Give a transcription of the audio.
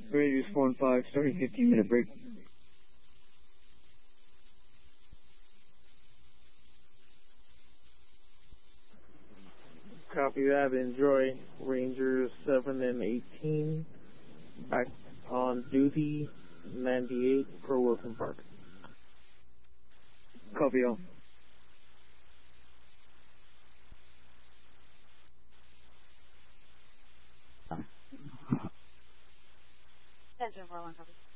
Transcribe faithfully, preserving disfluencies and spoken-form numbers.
Rangers four and five, starting fifteen minute break. Copy that. Enjoy. Rangers seven and eighteen. Back on duty, ninety-eight for Wilson Park. Copy all. ten four one, copy.